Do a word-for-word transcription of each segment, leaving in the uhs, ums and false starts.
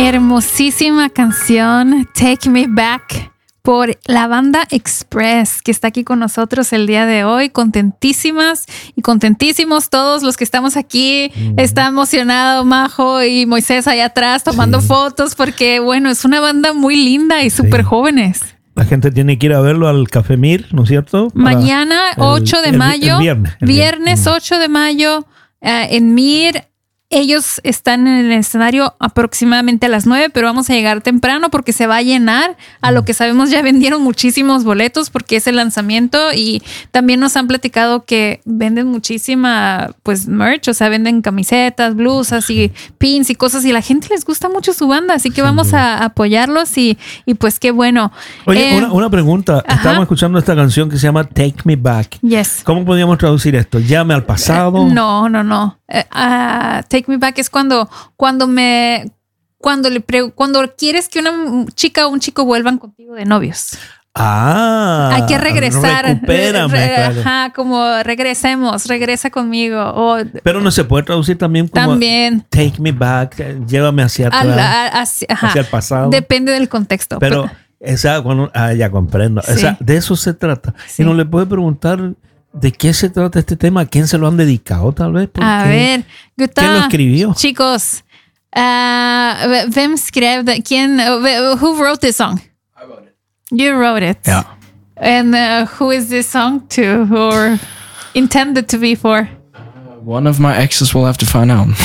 Hermosísima canción, Take Me Back, por la banda Express, que está aquí con nosotros el día de hoy. Contentísimas y contentísimos todos los que estamos aquí. Mm. Está emocionado Majo y Moisés allá atrás tomando sí. fotos, porque bueno, es una banda muy linda y súper sí. jóvenes. La gente tiene que ir a verlo al Café Mir, ¿no es cierto? Para mañana, ocho de mayo. El, el viernes. El viernes ocho de mayo, uh, en Mir. Ellos están en el escenario aproximadamente a las nueve, pero vamos a llegar temprano porque se va a llenar. A lo que sabemos ya vendieron muchísimos boletos porque es el lanzamiento, y también nos han platicado que venden muchísima pues merch, o sea, venden camisetas, blusas y pins y cosas, y a la gente les gusta mucho su banda, así que vamos a apoyarlos y, y pues qué bueno. Oye, eh, una, una pregunta. Ajá. Estábamos escuchando esta canción que se llama Take Me Back. Yes. ¿Cómo podríamos traducir esto? ¿Llame al pasado? Uh, no, no, no. Uh, uh, Take Me Back es cuando, cuando me, cuando le pre, cuando quieres que una chica o un chico vuelvan contigo de novios. Ah, hay que regresar. Recupérame, re, claro. Ajá, como regresemos, regresa conmigo. O, pero no se puede traducir también como también. Take me back, llévame hacia atrás, a, a, hacia, hacia el pasado. Depende del contexto. Pero, pero esa, cuando, ah, ya comprendo. Sí. Esa, de eso se trata. Sí. Y no le puede preguntar de qué se trata este tema, a quién se lo han dedicado, tal vez. A ver, Guta, ¿quién lo escribió? Chicos, uh, vem skrev det? ¿Quién? Who wrote this song? I wrote it. You wrote it. Yeah. And uh, who is this song to, or intended to be for? Uh, one of my exes will have to find out.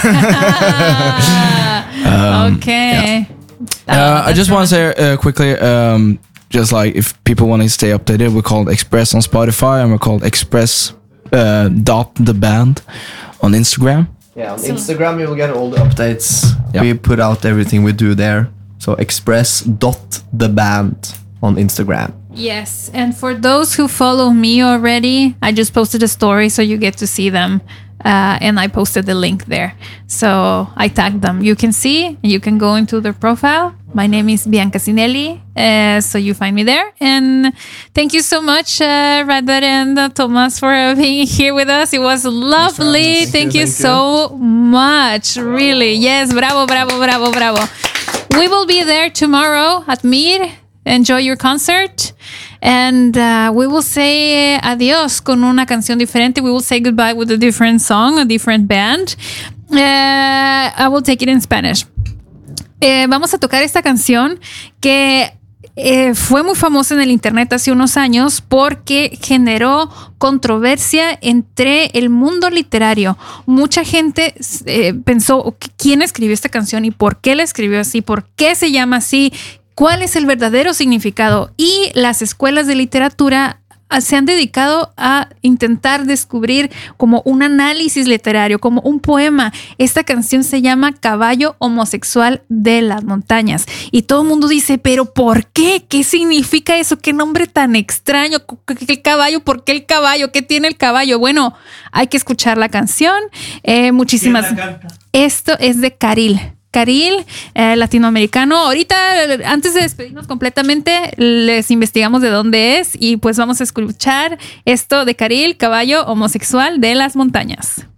um, okay. Yeah. Uh, I just want to say uh, quickly, um, just like if people want to stay updated, we're called Express on Spotify, and we're called Express uh, dot the band on Instagram. Yeah, on Instagram you will get all the updates. Yeah. We put out everything we do there. So express dot the band on Instagram. Yes, and for those who follow me already, I just posted a story so you get to see them. Uh, and I posted the link there. So I tagged them. You can see, you can go into their profile. My name is Bianca Sinelli. Uh, so you find me there. And thank you so much, uh, Radar and uh, Thomas, for uh, being here with us. It was lovely. Thank, thank you, you thank so you. much. Bravo. Really. Yes, bravo, bravo, bravo, bravo. We will be there tomorrow at Mir. Enjoy your concert. And uh, we will say adios con una canción diferente. We will say goodbye with a different song, a different band. Uh, I will take it in Spanish. Eh, vamos a tocar esta canción que eh, fue muy famosa en el internet hace unos años porque generó controversia entre el mundo literario. Mucha gente eh, pensó, ¿quién escribió esta canción y por qué la escribió así? ¿Por qué se llama así? ¿Cuál es el verdadero significado? Y las escuelas de literatura se han dedicado a intentar descubrir como un análisis literario, como un poema. Esta canción se llama Caballo Homosexual de las Montañas. Y todo el mundo dice, ¿pero por qué? ¿Qué significa eso? ¿Qué nombre tan extraño? ¿El caballo? ¿Por qué el caballo? ¿Qué tiene el caballo? Bueno, hay que escuchar la canción. Eh, muchísimas. ¿Quién la canta? Esto es de Caril. Caril, eh, latinoamericano. Ahorita, antes de despedirnos completamente, les investigamos de dónde es y pues vamos a escuchar esto de Caril, Caballo Homosexual de las Montañas.